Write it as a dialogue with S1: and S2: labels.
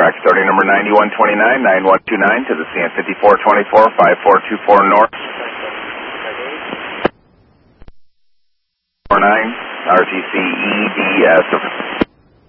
S1: track starting number 9129, 9129 to the CN 5424, 5424 north. 49, RTC EDS.